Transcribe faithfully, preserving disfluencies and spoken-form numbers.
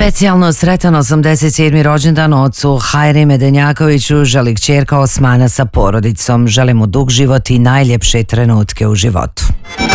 Specijalno sretan osamdeset sedmi rođendan ocu Hajri Medenjakoviću želi kćerka Osmana sa porodicom. Želi mu dug život i najljepše trenutke u životu.